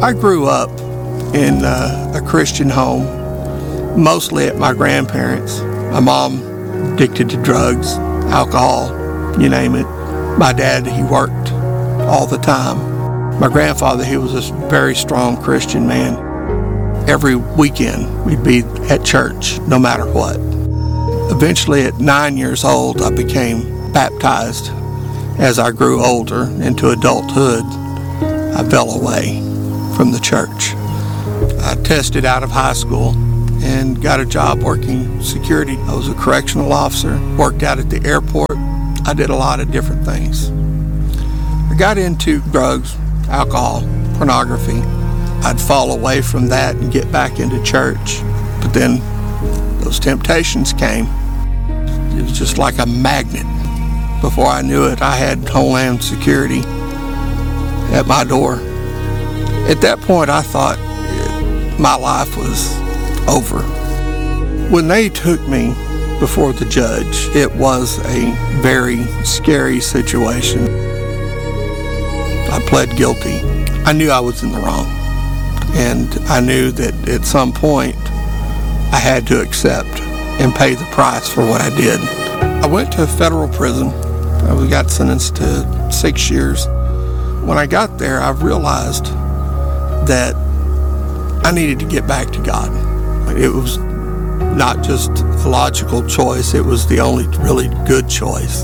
I grew up in a Christian home, mostly at my grandparents'. My mom addicted to drugs, alcohol, you name it. My dad, he worked all the time. My grandfather, he was a very strong Christian man. Every weekend, we'd be at church, no matter what. Eventually, at 9 years old, I became baptized. As I grew older into adulthood, I fell away from the church. I tested out of high school and got a job working security. I was a correctional officer, worked out at the airport. I did a lot of different things. I got into drugs, alcohol, pornography. I'd fall away from that and get back into church. But then those temptations came. It was just like a magnet. Before I knew it, I had Homeland Security at my door. At that point, I thought my life was over. When they took me before the judge, it was a very scary situation. I pled guilty. I knew I was in the wrong. And I knew that at some point I had to accept and pay the price for what I did. I went to federal prison. We got sentenced to 6 years. When I got there, I realized that I needed to get back to God. It was not just a logical choice, it was the only really good choice.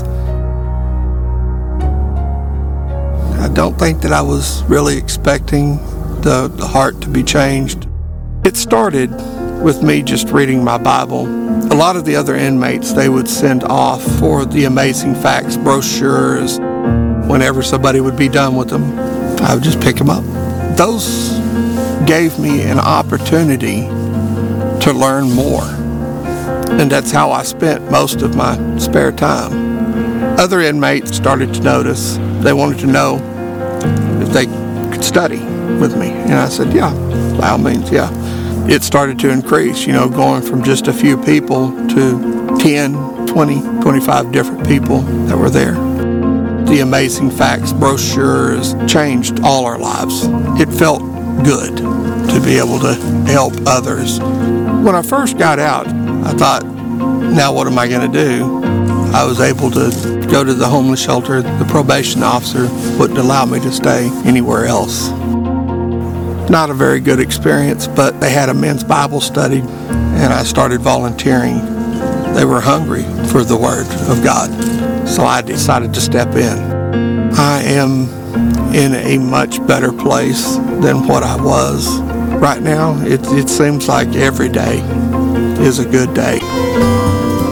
I don't think that I was really expecting the heart to be changed. It started with me just reading my Bible. A lot of the other inmates, they would send off for the Amazing Facts brochures. Whenever somebody would be done with them, I would just pick them up. Those gave me an opportunity to learn more. And that's how I spent most of my spare time. Other inmates started to notice. They wanted to know if they could study with me. And I said, yeah, by all means, yeah. It started to increase, going from just a few people to 10, 20, 25 different people that were there. The Amazing Facts brochures changed all our lives. It felt good to be able to help others. When I first got out, I thought, now what am I going to do? I was able to go to the homeless shelter. The probation officer wouldn't allow me to stay anywhere else. Not a very good experience, but they had a men's Bible study, and I started volunteering. They were hungry for the Word of God, so I decided to step in. I am in a much better place than what I was. Right now, it seems like every day is a good day.